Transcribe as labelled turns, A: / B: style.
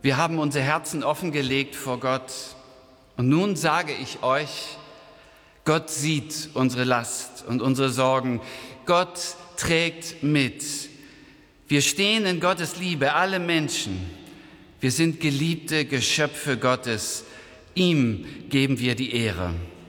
A: Wir haben unsere Herzen offengelegt vor Gott. Und nun sage ich euch, Gott sieht unsere Last und unsere Sorgen. Gott trägt mit. Wir stehen in Gottes Liebe, alle Menschen. Wir sind geliebte Geschöpfe Gottes. Ihm geben wir die Ehre.